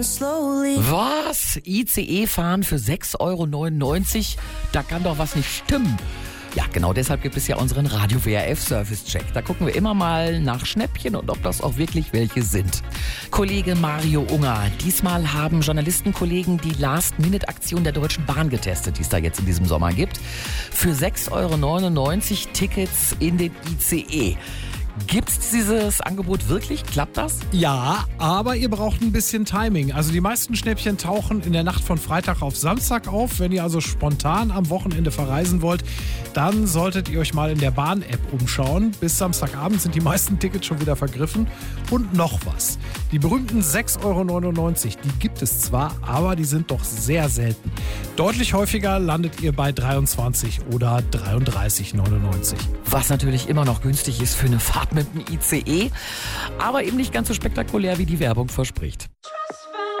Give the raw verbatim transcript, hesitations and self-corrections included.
Was? I C E fahren für sechs Euro neunundneunzig? Da kann doch was nicht stimmen. Ja, genau deshalb gibt es ja unseren Radio W R F Service Check. Da gucken wir immer mal nach Schnäppchen und ob das auch wirklich welche sind. Kollege Mario Unger, diesmal haben Journalistenkollegen die Last-Minute-Aktion der Deutschen Bahn getestet, die es da jetzt in diesem Sommer gibt. Für sechs Euro neunundneunzig Tickets in den I C E. Gibt's dieses Angebot wirklich? Klappt das? Ja, aber ihr braucht ein bisschen Timing. Also die meisten Schnäppchen tauchen in der Nacht von Freitag auf Samstag auf. Wenn ihr also spontan am Wochenende verreisen wollt, dann solltet ihr euch mal in der Bahn-App umschauen. Bis Samstagabend sind die meisten Tickets schon wieder vergriffen. Und noch was. Die berühmten sechs Euro neunundneunzig, die gibt es zwar, aber die sind doch sehr selten. Deutlich häufiger landet ihr bei dreiundzwanzig oder dreiunddreißig neunundneunzig. Was natürlich immer noch günstig ist für eine Fahrt mit dem I C E, aber eben nicht ganz so spektakulär, wie die Werbung verspricht.